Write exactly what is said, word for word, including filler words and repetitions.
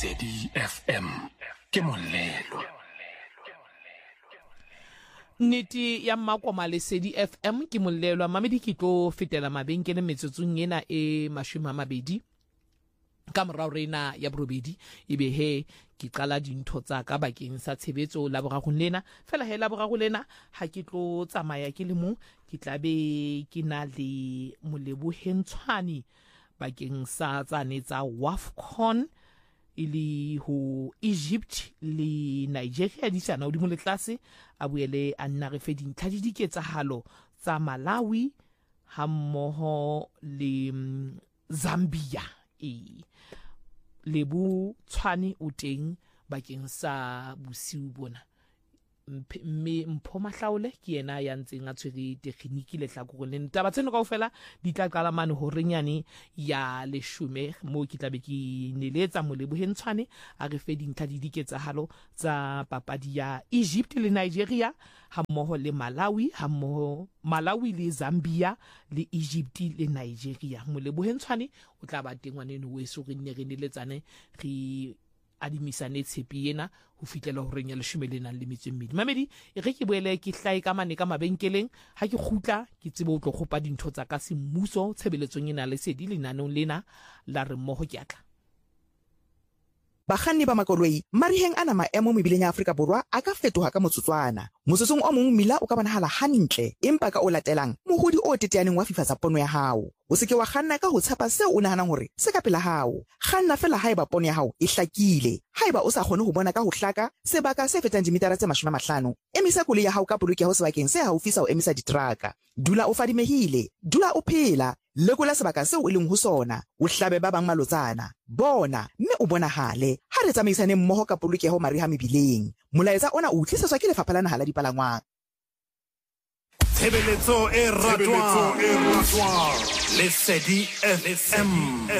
Lesedi F M ke molelo. Nnete ya mmakoma Lesedi F M ke molelo. Mamedi ke tlo fetela mabenkele metsotsong ena e mashome a mabedi ka morao rena ya borobedi ebe he ke qala dintho tsa ka bakeng sa tshebetso la boraro lena fela he la boraro lena ha ke tlo tsamaya ke le mo ke tlabe ke na le Molebohentshwane bakeng sa tsane tsa WAFCON ili ho Egypt le Nigeria di tsana o di mo le tlase a boele a nna re fe dintlha di diketsahalo tsa Malawi ha mmoho le mm, Zambia e Lebu Tshwane o teng bakeng sa bosiu bona mme Mpho Mahlaole ke yena ya ntseng a tshwere tekniki le hlakore le taba tseno kaofela di tla qala mane ho renyane ya leshume mo ke tlabe ke neletsa Molebohentshwane a re fe dintlha di diketsahalo tsa papadi ya Egypt le Nigeria ha mmoho le Malawi ha mmoho Malawi le Zambia le Egypt le Nigeria. Molebohentshwane o tla ba teng ngwaneno weso re nne re neletsane re adimisane tshepi ena ho fitlela ho renya leshume le nang le metso e mmedi. Mamedi e re ke boele ke hlae ka mane ka mabenkeleng ha ke khutla ke tsebe o tlo khopa dintho tsa ka semmuso tshebeletsong ena Lesedi lenanong lena la re mmoho ke atla. Bakganni ba makoloi mariheng ana maemo mebileng ya Afrika Borwa a ka fetoha ka motsotswana. Motsotsong o mong mmila o ka bonahala hantle empa ka o latelang mohodi o teteaneng wa fifatsa pono ya hao. O se ke wa kganna ka ho tshepa seo o nahanang hore se ka pela hao. Kganna fela haeba pono ya hao e hlakile. Haeba o sa kgone ho bona ka ho hlaka sebaka se fetang dimetara tse mashome a mahlano, emisa koloi ya hao ka polokeho sebakeng se haufi sa ho emisa diteraka. Dula o fadimehile, dula o phela. Lekola sebaka seo e leng ho sona, o hlabe ba bang malotsana. Bona, mme o bonahale. Ha re tsamaisane mmoho ka polokeho mariha mebileng. Molaetsa ona o tlisetswa ke Lefapha la Naha la Dipalangwang. Tshebeletso e ratwang Lesedi F M.